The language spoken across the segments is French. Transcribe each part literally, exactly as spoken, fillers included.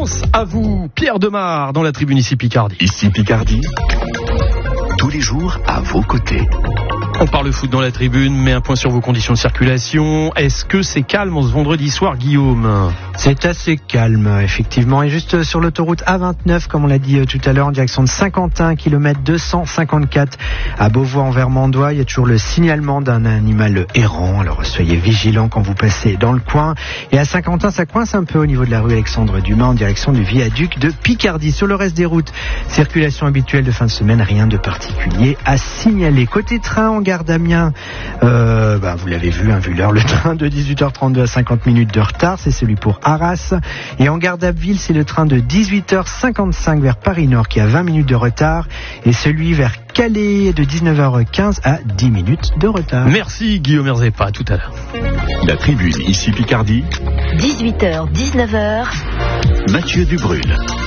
France. À vous, Pierre Demar, dans la tribune ici Picardie. Ici Picardie, tous les jours à vos côtés. On parle foot dans la tribune, mais un point sur vos conditions de circulation. Est-ce que c'est calme en ce vendredi soir, Guillaume ? C'est assez calme, effectivement. Et juste sur l'autoroute A vingt-neuf, comme on l'a dit tout à l'heure, en direction de Saint-Quentin, kilomètre deux cent cinquante-quatre, à Beauvois-en-Vermandois, il y a toujours le signalement d'un animal errant. Alors soyez vigilants quand vous passez dans le coin. Et à Saint-Quentin, ça coince un peu au niveau de la rue Alexandre Dumas, en direction du viaduc de Picardie. Sur le reste des routes, circulation habituelle de fin de semaine, rien de particulier à signaler. Côté train, en gare d'Amiens, euh, bah, vous l'avez vu, hein, vu l'heure, le train de dix-huit heures trente-deux à cinquante minutes de retard, c'est celui pour Arras. Et en gare d'Abbeville, c'est le train de dix-huit heures cinquante-cinq vers Paris-Nord qui a vingt minutes de retard, et celui vers Calais de dix-neuf heures quinze à dix minutes de retard. Merci Guillaume Herzepa, à tout à l'heure. La tribune ici Picardie, dix-huit heures dix-neuf heures, Mathieu Dubrul.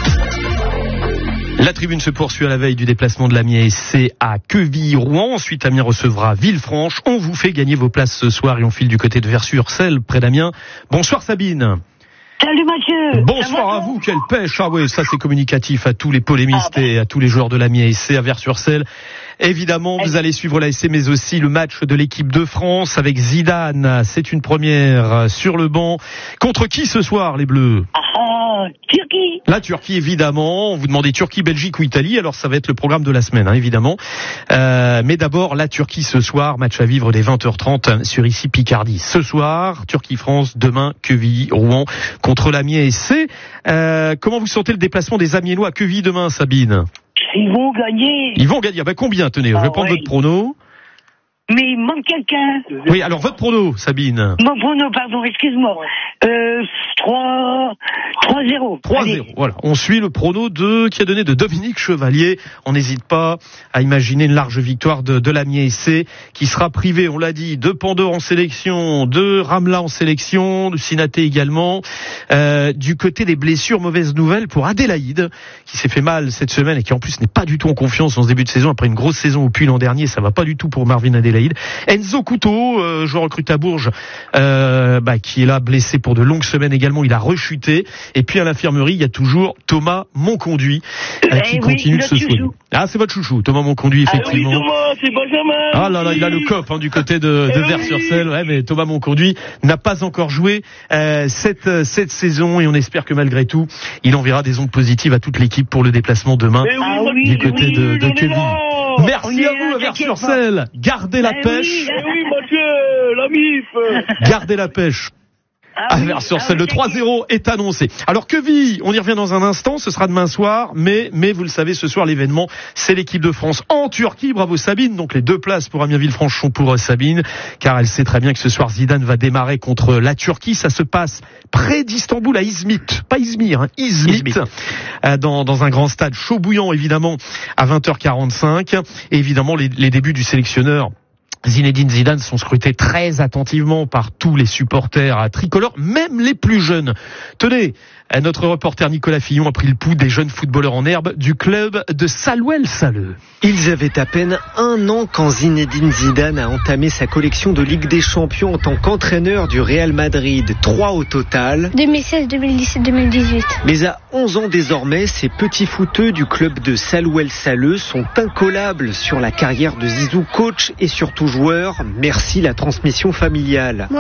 La tribune se poursuit à la veille du déplacement de l'Amiens S C à Quevilly-Rouen. Ensuite, Amiens recevra Villefranche. On vous fait gagner vos places ce soir et on file du côté de Vers-sur-Celle, près d'Amiens. Bonsoir Sabine. Salut Mathieu. Bonsoir à vous, quelle pêche. Ah ouais, ça c'est communicatif à tous les polémistes ah ben. et à tous les joueurs de l'Amiens S C à Vers-sur-Celle. Évidemment, vous allez suivre l'A S C, mais aussi le match de l'équipe de France avec Zidane. C'est une première sur le banc. Contre qui ce soir, les Bleus ? Ah, Turquie. La Turquie, évidemment. On vous demandait Turquie, Belgique ou Italie. Alors, ça va être le programme de la semaine, hein, évidemment. Euh, mais d'abord, la Turquie ce soir. Match à vivre dès vingt heures trente sur ici Picardie. Ce soir, Turquie-France. Demain, Quevilly-Rouen contre l'Amiens S C. Euh, comment vous sentez le déplacement des Amiénois à Quevilly demain, Sabine ? Ils vont gagner. Ils vont gagner. Ben combien, tenez, ah, je vais prendre ouais. votre prono. Mais il manque quelqu'un. Oui, alors votre prono, Sabine. Mon prono, pardon, excuse-moi. Euh, trois zéro. trois zéro, voilà. On suit le prono de, qui a donné de Dominique Chevalier. On n'hésite pas à imaginer une large victoire de, de l'Amiens S C, qui sera privé, on l'a dit, de Pandore en sélection, de Ramla en sélection, de Sinaté également. Euh, du côté des blessures, mauvaise nouvelle pour Adélaïde, qui s'est fait mal cette semaine et qui en plus n'est pas du tout en confiance en ce début de saison. Après une grosse saison au Puy l'an dernier, ça va pas du tout pour Marvin Adélaïde. Enzo Couteau, euh, joueur recruté à Bourges, euh, bah, qui est là blessé pour de longues semaines également, il a rechuté. Et puis à l'infirmerie, il y a toujours Thomas Monconduit euh, qui eh continue oui, de se soigner. Ah, c'est votre chouchou, Thomas Monconduit, effectivement. Ah oui, Thomas, c'est Benjamin. Ah là là, il a le cop hein, du côté de, de eh Vers-sur-Celle. Ouais, mais Thomas Monconduit n'a pas encore joué euh, cette cette saison et on espère que malgré tout, il enverra des ondes positives à toute l'équipe pour le déplacement demain ah oui, du côté oui, de, de Quevilly. Merci à vous, à là, Vers-sur-Celle. Gardez la eh pêche. Oui, eh oui, Mathieu, la M I F. Gardez la pêche. Ah oui, Vers-sur-Celle, ah oui, le trois zéro est annoncé. Alors Quevilly, on y revient dans un instant, ce sera demain soir, mais mais vous le savez, ce soir l'événement, c'est l'équipe de France en Turquie. Bravo Sabine, donc les deux places pour Amiens-Villefranche sont pour Sabine, car elle sait très bien que ce soir Zidane va démarrer contre la Turquie. Ça se passe près d'Istanbul, à Izmit, pas Izmir, hein, Izmit, Izmit. Euh, dans, dans un grand stade chaud bouillant évidemment à vingt heures quarante-cinq. Et évidemment les, les débuts du sélectionneur Zinedine Zidane sont scrutés très attentivement par tous les supporters à tricolore, même les plus jeunes. Tenez, notre reporter Nicolas Fillon a pris le pouls des jeunes footballeurs en herbe du club de Salouel-Saleux. Ils avaient à peine un an quand Zinedine Zidane a entamé sa collection de Ligue des Champions en tant qu'entraîneur du Real Madrid. Trois au total. deux mille seize, deux mille dix-sept, deux mille dix-huit. Mais à onze ans désormais, ces petits footeux du club de Salouel-Saleux sont incollables sur la carrière de Zizou, coach et surtout joueur. Merci la transmission familiale.